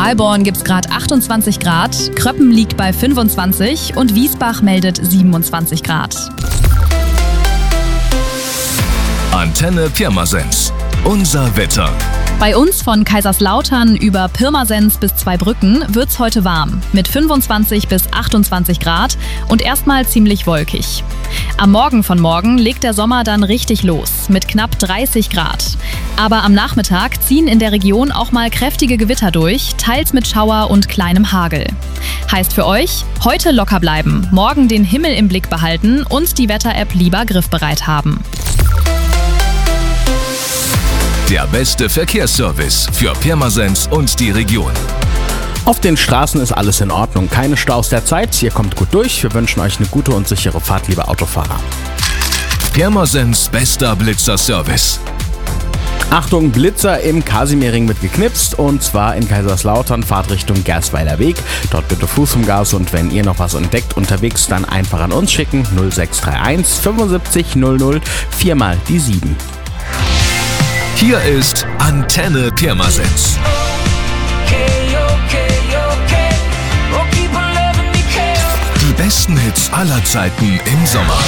Aalborn gibt es gerade 28 Grad, Kröppen liegt bei 25 und Wiesbach meldet 27 Grad. Antenne Pirmasens. Unser Wetter. Bei uns von Kaiserslautern über Pirmasens bis Zweibrücken wird's heute warm mit 25 bis 28 Grad und erstmal ziemlich wolkig. Am Morgen von morgen legt der Sommer dann richtig los mit knapp 30 Grad. Aber am Nachmittag ziehen in der Region auch mal kräftige Gewitter durch, teils mit Schauer und kleinem Hagel. Heißt für euch, heute locker bleiben, morgen den Himmel im Blick behalten und die Wetter-App lieber griffbereit haben. Der beste Verkehrsservice für Pirmasens und die Region. Auf den Straßen ist alles in Ordnung, keine Staus derzeit, ihr kommt gut durch. Wir wünschen euch eine gute und sichere Fahrt, liebe Autofahrer. Pirmasens bester Blitzer-Service. Achtung, Blitzer im Kasimierring wird geknipst und zwar in Kaiserslautern, Fahrtrichtung Gersweiler Weg. Dort bitte Fuß vom Gas und wenn ihr noch was entdeckt unterwegs, dann einfach an uns schicken. 0631 75 00 4 mal die 7. Hier ist Antenne Pirmasens. Die besten Hits aller Zeiten im Sommer.